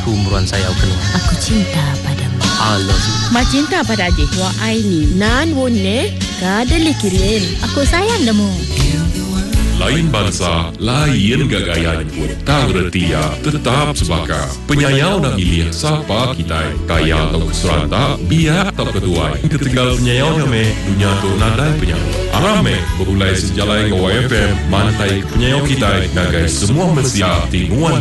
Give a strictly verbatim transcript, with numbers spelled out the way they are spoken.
aku meruan sayau keluar. Aku cinta padamu. I love you. Mak cinta pada adik. Wah, I ni nan wone kadali kirim. Aku sayang demu. Lain bangsa, lain gagayan pun tak retia, tetap sebaka. Penyayau nak milih siapa kita. Kaya atau keseranta, biak atau ketuai. Ketegal penyayau kami, dunia tu nadai penyayau. Arame, berulai sejalai ke Y F M, mantai penyayau kita, nagai semua mesia tinguan